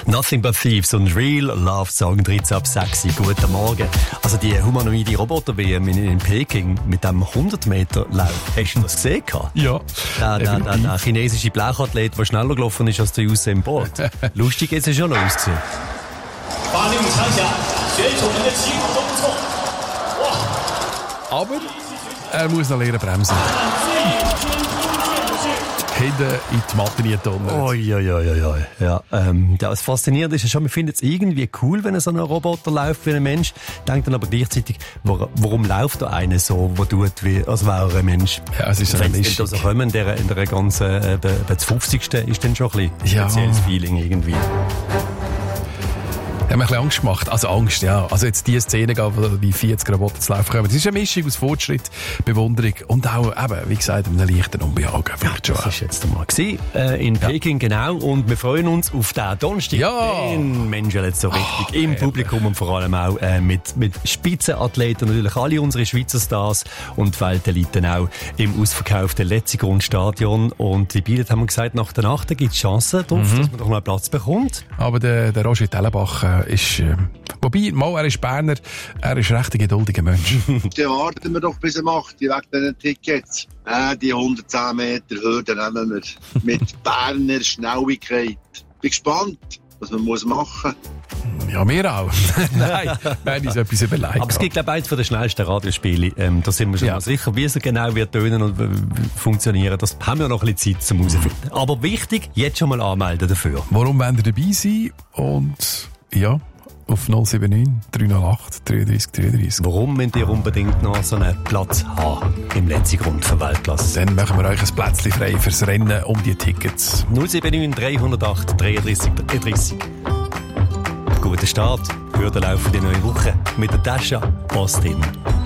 Nothing but Thieves und Real Love Song 13 ab 6. Guten Morgen. Also die humanoide Roboter-WM in Peking mit dem 100-Meter-Lauf. Hast du das gesehen? Ja. Der chinesische Blachathlet, der schneller gelaufen ist als der Usain Bolt. Lustig ist es schon ausgesehen. Aber er muss noch lernen bremsen. Hinten in die Mathe-Tonne. Ja, das Faszinierende ist ja schon, wir finden es irgendwie cool, wenn so ein Roboter läuft wie ein Mensch, denkt dann aber gleichzeitig, warum läuft da einer so, der tut, als wäre er ein Mensch? Ja, es ist wenn es also kommen, in der ganzen, das 50. ist dann schon ein bisschen spezielles Feeling irgendwie. Ich habe mir ein bisschen Angst gemacht. Also Angst, ja. Also jetzt die Szene, wo die 40 Roboter zu laufen kommen. Das ist eine Mischung aus Fortschritt, Bewunderung und auch, eben, wie gesagt, einem leichten Unbehagen. Ja, das war jetzt einmal in Peking, genau. Und wir freuen uns auf den Donnerstag. Ja. Den Menschen jetzt so richtig im Publikum und vor allem auch mit Spitzenathleten. Natürlich alle unsere Schweizer Stars und die Welteliten auch im ausverkauften Letzigrund-Stadion. Und die Bielet haben gesagt, nach der Nacht gibt es Chancen drauf, dass man doch mal Platz bekommt. Aber der Roger Tellenbach ist, wobei, er ist Berner, er ist recht ein geduldiger Mensch. Dann warten wir doch bis er macht, wegen diesen Tickets. Die 110 Meter Hürde nehmen wir mit Berner Schnelligkeit. Bin gespannt, was man machen muss. Ja, wir auch. Nein, wir haben uns etwas überlegt. Aber es gibt, glaube ich, eins von den schnellsten Radiospiele. Da sind wir schon mal sicher, wie es genau wird tönen und funktionieren. Das haben wir noch ein bisschen Zeit zum herausfinden. Aber wichtig, jetzt schon mal anmelden dafür. Warum wollen ihr dabei sein? Und ja, auf 079 308 33 33. Warum müsst ihr unbedingt noch so einen Platz haben im Letzigrund für Weltklasse? Dann machen wir euch ein Plätzchen frei fürs Rennen um die Tickets. 079 308 33 33. Guten Start, Hürdenlauf für die neue Woche mit der Tascha Austin.